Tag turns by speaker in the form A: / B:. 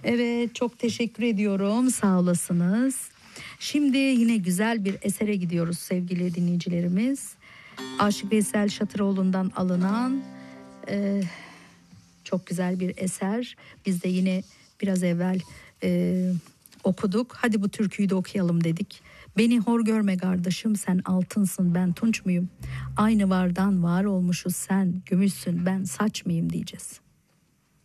A: Evet, çok teşekkür ediyorum. Sağ olasınız. Şimdi yine güzel bir esere gidiyoruz sevgili dinleyicilerimiz. Aşık Veysel Şatıroğlu'ndan alınan çok güzel bir eser. Biz de yine biraz evvel okuduk. Hadi bu türküyü de okuyalım dedik. Beni hor görme kardeşim, sen altınsın ben tunç muyum? Aynı vardan var olmuşuz, sen gümüşsün ben saç mıyım diyeceğiz.